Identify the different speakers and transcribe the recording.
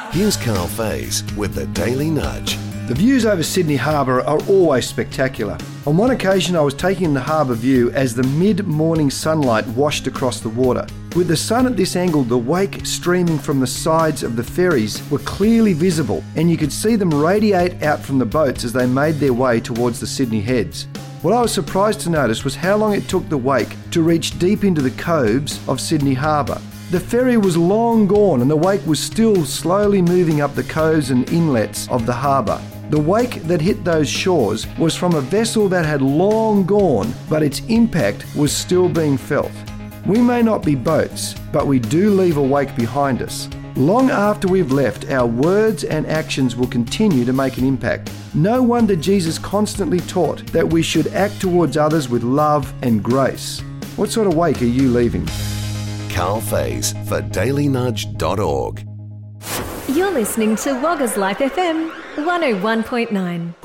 Speaker 1: Here's Carl Faze with the Daily Nudge.
Speaker 2: The views over Sydney Harbour are always spectacular. On one occasion I was taking the harbour view as the mid-morning sunlight washed across the water. With the sun at this angle, the wake streaming from the sides of the ferries were clearly visible, and you could see them radiate out from the boats as they made their way towards the Sydney Heads. What I was surprised to notice was how long it took the wake to reach deep into the coves of Sydney Harbour. The ferry was long gone and the wake was still slowly moving up the coves and inlets of the harbour. The wake that hit those shores was from a vessel that had long gone, but its impact was still being felt. We may not be boats, but we do leave a wake behind us. Long after we've left, our words and actions will continue to make an impact. No wonder Jesus constantly taught that we should act towards others with love and grace. What sort of wake are you leaving?
Speaker 1: Carl Faze for dailynudge.org.
Speaker 3: You're listening to Wagga's Life FM 101.9.